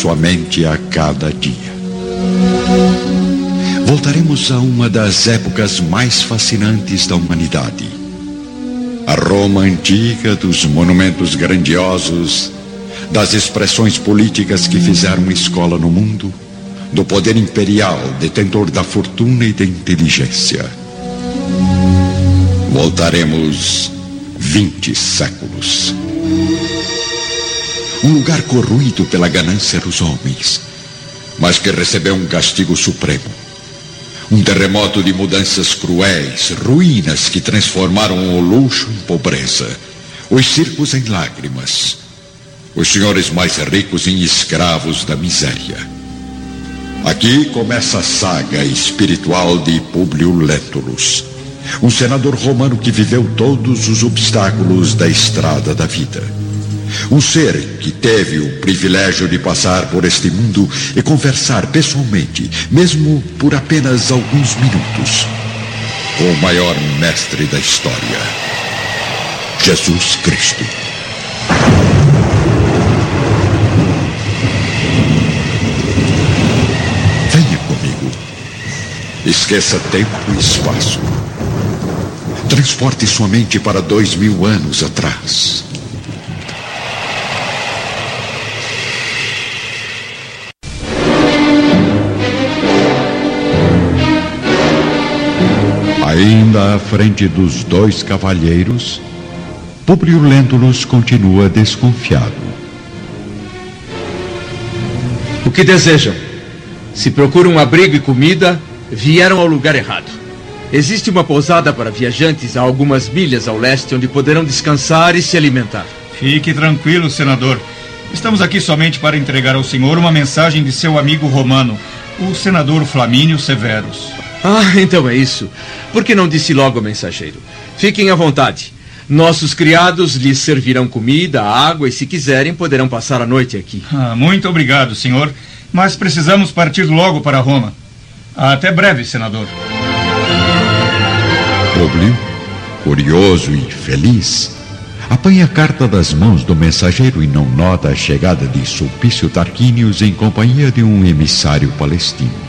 sua mente a cada dia. Voltaremos a uma das épocas mais fascinantes da humanidade. A Roma antiga, dos monumentos grandiosos, das expressões políticas que fizeram escola no mundo, do poder imperial, detentor da fortuna e da inteligência. Voltaremos 20 séculos. Um lugar corroído pela ganância dos homens, mas que recebeu um castigo supremo. Um terremoto de mudanças cruéis, ruínas que transformaram o luxo em pobreza, os circos em lágrimas, os senhores mais ricos em escravos da miséria. Aqui começa a saga espiritual de Públio Lentulus, um senador romano que viveu todos os obstáculos da estrada da vida. Um ser que teve o privilégio de passar por este mundo e conversar pessoalmente, mesmo por apenas alguns minutos, com o maior mestre da história, Jesus Cristo. Venha comigo. Esqueça tempo e espaço. Transporte sua mente para 2000 anos atrás. Ainda à frente dos dois cavalheiros, Públio Lentulus continua desconfiado. O que desejam? Se procuram abrigo e comida, vieram ao lugar errado. Existe uma pousada para viajantes a algumas milhas ao leste, onde poderão descansar e se alimentar. Fique tranquilo, senador. Estamos aqui somente para entregar ao senhor uma mensagem de seu amigo romano, o senador Flamínio Severus. Ah, então é isso. Por que não disse logo ao mensageiro? Fiquem à vontade. Nossos criados lhes servirão comida, água e, se quiserem, poderão passar a noite aqui. Muito obrigado, senhor. Mas precisamos partir logo para Roma. Até breve, senador. Públio, curioso e feliz, apanha a carta das mãos do mensageiro e não nota a chegada de Sulpício Tarquínios em companhia de um emissário palestino.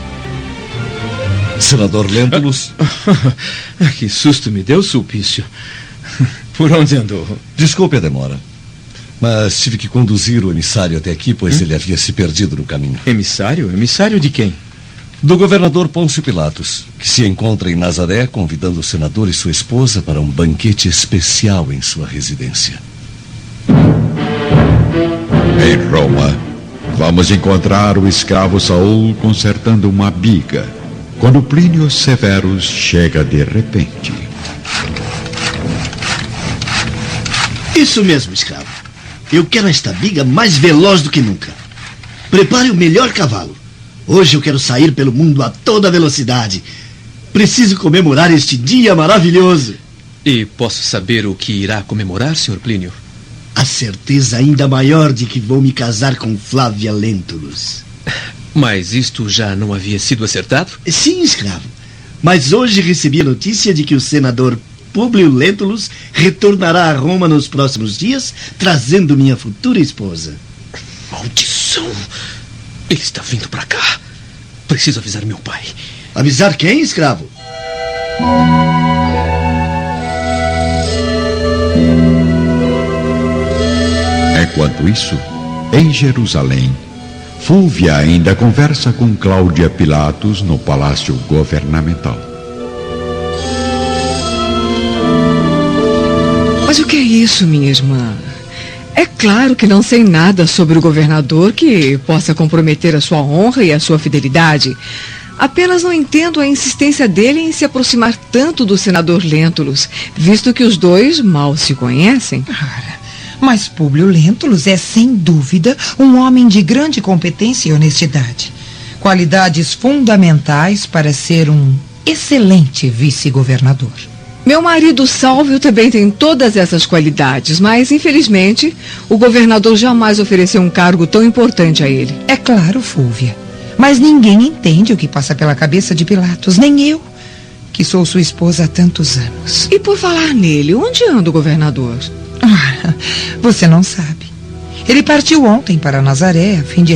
Senador Lentulus. Que susto me deu, Sulpício. Por onde andou? Desculpe a demora, mas tive que conduzir o emissário até aqui, pois ele havia se perdido no caminho. Emissário? Emissário de quem? Do governador Pôncio Pilatos, que se encontra em Nazaré convidando o senador e sua esposa para um banquete especial em sua residência. Em Roma, vamos encontrar o escravo Saul consertando uma biga, quando Plínio Severus chega de repente. Isso mesmo, escravo. Eu quero esta biga mais veloz do que nunca. Prepare o melhor cavalo. Hoje eu quero sair pelo mundo a toda velocidade. Preciso comemorar este dia maravilhoso. E posso saber o que irá comemorar, Sr. Plínio? A certeza ainda maior de que vou me casar com Flávia Lentulus. Mas isto já não havia sido acertado? Sim, escravo. Mas hoje recebi a notícia de que o senador Públio Lentulus retornará a Roma nos próximos dias, trazendo minha futura esposa. Maldição! Ele está vindo para cá. Preciso avisar meu pai. Avisar quem, escravo? Enquanto isso, em Jerusalém, Fúvia ainda conversa com Cláudia Pilatos no palácio governamental. Mas o que é isso, minha irmã? É claro que não sei nada sobre o governador que possa comprometer a sua honra e a sua fidelidade. Apenas não entendo a insistência dele em se aproximar tanto do senador Lentulus, visto que os dois mal se conhecem. Mas Públio Lentulus é, sem dúvida, um homem de grande competência e honestidade. Qualidades fundamentais para ser um excelente vice-governador. Meu marido Sálvio também tem todas essas qualidades, mas, infelizmente, o governador jamais ofereceu um cargo tão importante a ele. É claro, Fúvia. Mas ninguém entende o que passa pela cabeça de Pilatos, nem eu, que sou sua esposa há tantos anos. E por falar nele, onde anda o governador? Você não sabe. Ele partiu ontem para Nazaré a fim de